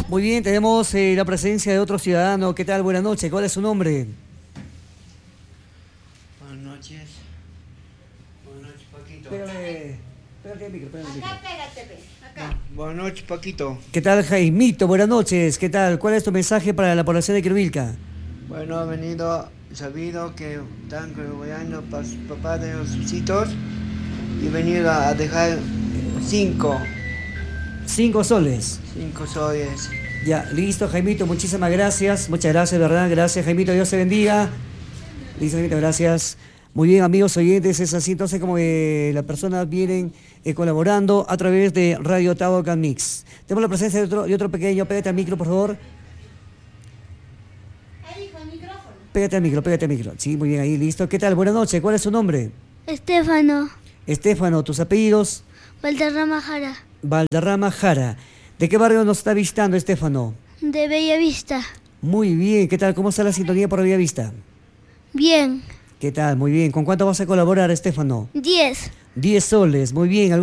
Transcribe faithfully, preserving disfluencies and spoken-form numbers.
Muy bien, tenemos eh, la presencia de otro ciudadano. ¿Qué tal? Buenas noches. ¿Cuál es su nombre? Buenas noches. Buenas noches, Paquito. Pégale, pégate el micro, pégale el micro. Acá, pégate, ve, acá. Buenas noches, Paquito. ¿Qué tal, Jaimito? Buenas noches. ¿Qué tal? ¿Cuál es tu mensaje para la población de Quirvilca? Bueno, he venido, sabido que están cuidando para su papá de los subsidios y he venido a dejar cinco, Cinco soles. cinco soles. Ya, listo, Jaimito. Muchísimas gracias. Muchas gracias, ¿verdad? Gracias, Jaimito. Dios te bendiga. Listo, Jaimito, gracias. Muy bien, amigos oyentes, es así entonces como eh, las personas vienen eh, colaborando a través de Radio Taucan Mix. Tenemos la presencia de otro, de otro pequeño. Pégate al micro, por favor. Ahí, hijo, el micrófono. Pégate al micro, pégate al micro. Sí, muy bien, ahí, listo. ¿Qué tal? Buenas noches. ¿Cuál es su nombre? Estefano, Estefano, tus apellidos. Valderrama Jara, Valderrama Jara. ¿De qué barrio nos está visitando, Estefano? de Bellavista. Muy bien. ¿Qué tal? ¿Cómo está la sintonía por Bellavista? Bien, ¿Qué tal? Muy bien. ¿Con cuánto vas a colaborar, Estefano? diez. Diez soles. Muy bien.